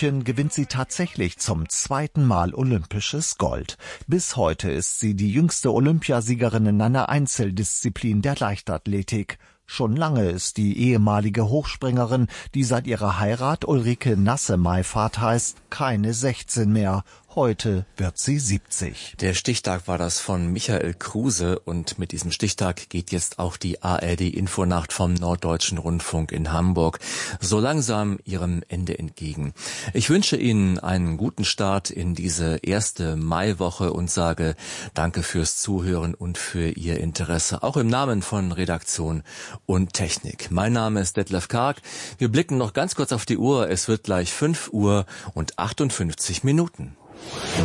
München gewinnt sie tatsächlich zum zweiten Mal olympisches Gold. Bis heute ist sie die jüngste Olympiasiegerin in einer Einzeldisziplin der Leichtathletik. Schon lange ist die ehemalige Hochspringerin, die seit ihrer Heirat Ulrike Nasse-Meifahrt heißt, keine 16 mehr. Heute wird sie 70. Der Stichtag war das von Michael Kruse und mit diesem Stichtag geht jetzt auch die ARD-Infonacht vom Norddeutschen Rundfunk in Hamburg so langsam ihrem Ende entgegen. Ich wünsche Ihnen einen guten Start in diese erste Maiwoche und sage Danke fürs Zuhören und für Ihr Interesse, auch im Namen von Redaktion und Technik. Mein Name ist Detlef Karg. Wir blicken noch ganz kurz auf die Uhr. Es wird gleich 5 Uhr und 58 Minuten.